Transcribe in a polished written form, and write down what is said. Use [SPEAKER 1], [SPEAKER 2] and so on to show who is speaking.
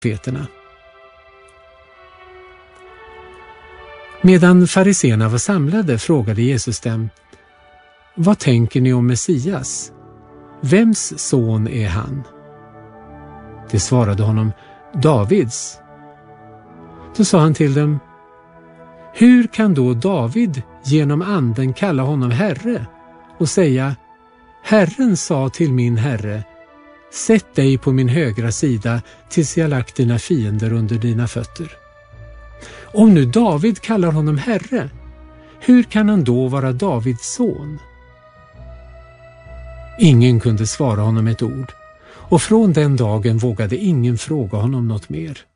[SPEAKER 1] profeterna. Medan fariseerna var samlade frågade Jesus dem: Vad tänker ni om Messias? Vems son är han? De svarade honom: Davids. Då sa han till dem: Hur kan då David genom anden kalla honom Herre och säga: Herren sa till min Herre: Sätt dig på min högra sida tills jag lagt dina fiender under dina fötter. Om nu David kallar honom Herre, hur kan han då vara Davids son? Ingen kunde svara honom ett ord, och från den dagen vågade ingen fråga honom något mer.